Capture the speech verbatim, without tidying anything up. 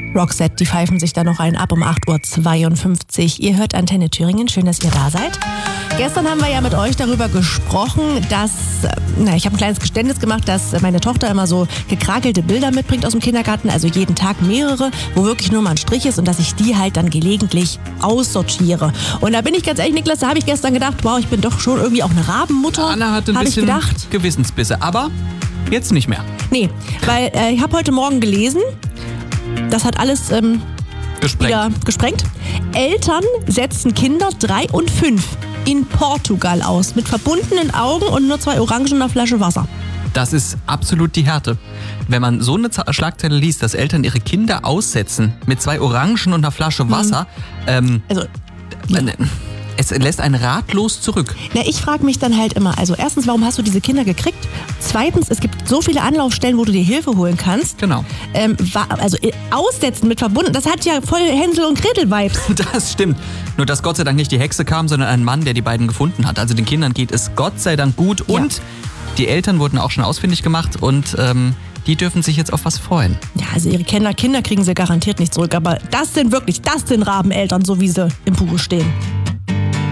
Roxette, die pfeifen sich da noch einen ab um acht Uhr zweiundfünfzig. Ihr hört Antenne Thüringen, schön, dass ihr da seid. Gestern haben wir ja mit euch darüber gesprochen, dass, na, ich habe ein kleines Geständnis gemacht, dass meine Tochter immer so gekrakelte Bilder mitbringt aus dem Kindergarten, also jeden Tag mehrere, wo wirklich nur mal ein Strich ist und dass ich die halt dann gelegentlich aussortiere. Und da bin ich ganz ehrlich, Niklas, da habe ich gestern gedacht, wow, ich bin doch schon irgendwie auch eine Rabenmutter. Anna hatte ein bisschen Gewissensbisse, aber jetzt nicht mehr. Nee, weil äh, ich habe heute Morgen gelesen, das hat alles ähm, Gesprengt. wieder gesprengt. Eltern setzen Kinder drei und fünf in Portugal aus. Mit verbundenen Augen und nur zwei Orangen und einer Flasche Wasser. Das ist absolut die Härte. Wenn man so eine Schlagzeile liest, dass Eltern ihre Kinder aussetzen mit zwei Orangen und einer Flasche Wasser, mhm. ähm, also, ja. es lässt einen ratlos zurück. Na, ich frage mich dann halt immer, also erstens, warum hast du diese Kinder gekriegt? Zweitens, es gibt so viele Anlaufstellen, wo du dir Hilfe holen kannst. Genau. Ähm, also aussetzen mit verbunden, das hat ja voll Hänsel und Gretel-Vibes. Das stimmt. Nur, dass Gott sei Dank nicht die Hexe kam, sondern ein Mann, der die beiden gefunden hat. Also den Kindern geht es Gott sei Dank gut. Ja. Und die Eltern wurden auch schon ausfindig gemacht und ähm, die dürfen sich jetzt auf was freuen. Ja, also ihre Kinder, Kinder kriegen sie garantiert nicht zurück. Aber das sind wirklich, das sind Rabeneltern, so wie sie im Buche stehen.